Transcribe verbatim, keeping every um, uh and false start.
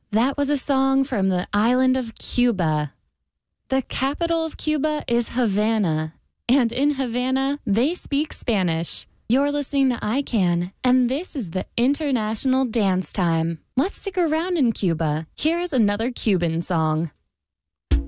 That was a song from the island of Cuba. The capital of Cuba is Havana, and in Havana, they speak Spanish. You're listening to I Can, and this is the International Dance Time. Let's stick around in Cuba. Here's another Cuban song.